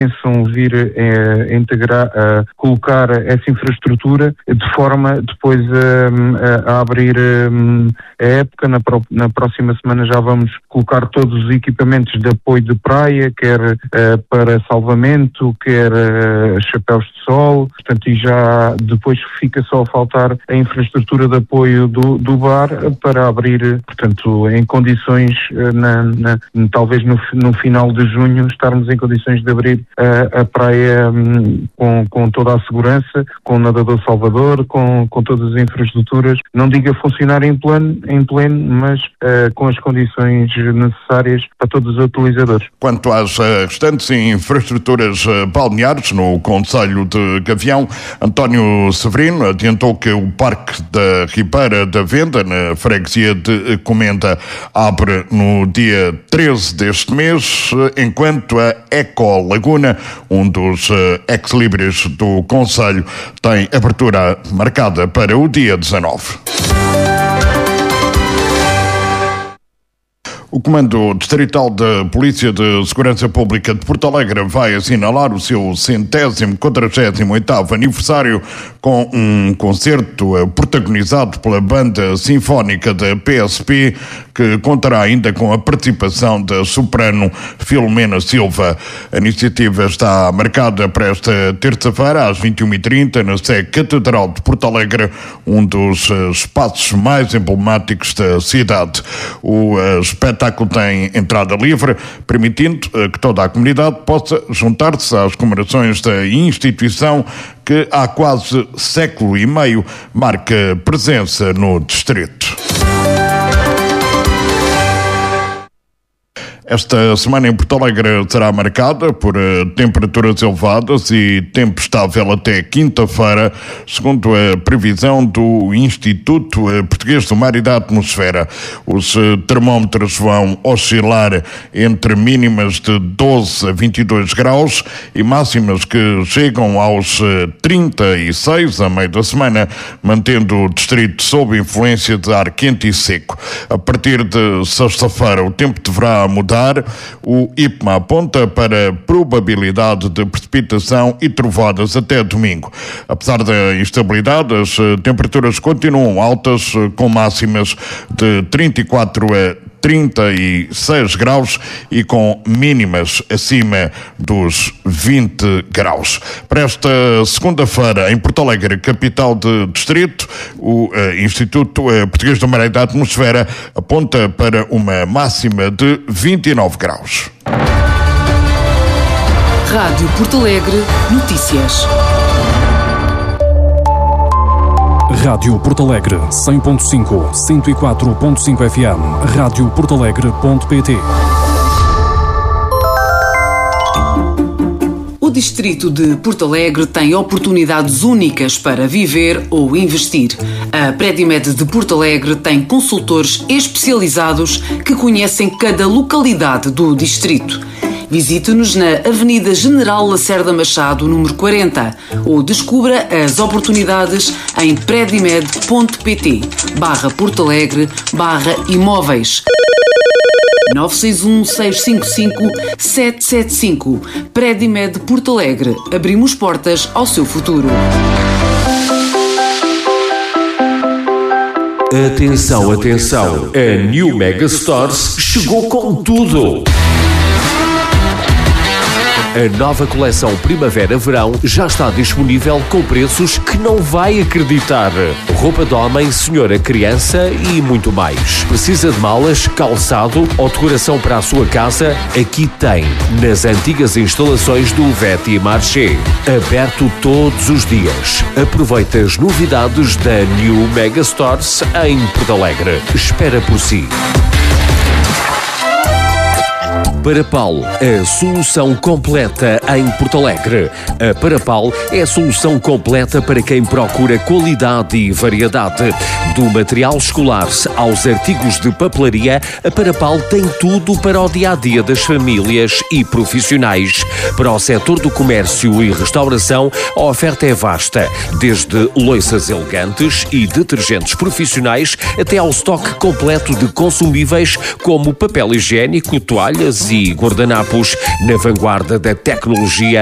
pensam vir a integrar, a colocar essa infraestrutura de forma depois a abrir a época. Na próxima semana já vamos colocar todos os equipamentos de apoio de praia, quer para salvamento, quer chapéus de sol, portanto, e já depois fica só a faltar a infraestrutura de apoio do bar para abrir, portanto, em condições, talvez no final de junho, estarmos em condições de abrir a praia com toda a segurança, com o nadador salvador, com todas as infraestruturas, não digo a funcionar em pleno, mas com as condições necessárias para todos os utilizadores. Quanto às restantes infraestruturas balneares no concelho de Gavião, António Severino adiantou que o Parque da Ribeira da Venda, na freguesia de Comenda, abre no dia 13 deste mês, enquanto a Eco Laguna, um dos ex-libris do concelho, tem abertura marcada para o dia 19. O Comando Distrital da Polícia de Segurança Pública de Porto Alegre vai assinalar o seu 148º aniversário com um concerto protagonizado pela Banda Sinfónica da PSP, que contará ainda com a participação da soprano Filomena Silva. A iniciativa está marcada para esta terça-feira, às 21h30, na Sé Catedral de Porto Alegre, um dos espaços mais emblemáticos da cidade. O espetáculo tem entrada livre, permitindo que toda a comunidade possa juntar-se às comemorações da instituição que há quase século e meio marca presença no distrito. Esta semana em Porto Alegre será marcada por temperaturas elevadas e tempo estável até quinta-feira, segundo a previsão do Instituto Português do Mar e da Atmosfera. Os termómetros vão oscilar entre mínimas de 12 a 22 graus e máximas que chegam aos 36 a meio da semana, mantendo o distrito sob influência de ar quente e seco. A partir de sexta-feira o tempo deverá mudar. O IPMA aponta para probabilidade de precipitação e trovoadas até domingo. Apesar da instabilidade, as temperaturas continuam altas, com máximas de 34 a 36 graus e com mínimas acima dos 20 graus. Para esta segunda-feira, em Porto Alegre, capital de distrito, o Instituto Português do Mar e da Atmosfera aponta para uma máxima de 29 graus. Rádio Porto Alegre, notícias. Rádio Porto Alegre, 100.5, 104.5 FM, radioportalegre.pt. O Distrito de Porto Alegre tem oportunidades únicas para viver ou investir. A Predimed de Porto Alegre tem consultores especializados que conhecem cada localidade do distrito. Visite-nos na Avenida General Lacerda Machado, número 40, ou descubra as oportunidades em predimed.pt/Porto Alegre/imóveis. 961-655-775. Predimed Porto Alegre. Abrimos portas ao seu futuro. Atenção, atenção. A New Mega Stores chegou com tudo. A nova coleção Primavera-Verão já está disponível com preços que não vai acreditar. Roupa de homem, senhora, criança e muito mais. Precisa de malas, calçado ou decoração para a sua casa? Aqui tem, nas antigas instalações do Veti Marché. Aberto todos os dias. Aproveita as novidades da New Mega Stores em Porto Alegre. Espera por si. Parapal, a solução completa em Porto Alegre. A Parapal é a solução completa para quem procura qualidade e variedade. Do material escolar aos artigos de papelaria, a Parapal tem tudo para o dia-a-dia das famílias e profissionais. Para o setor do comércio e restauração, a oferta é vasta, desde loiças elegantes e detergentes profissionais até ao estoque completo de consumíveis como papel higiênico, toalhas e guardanapos na vanguarda da tecnologia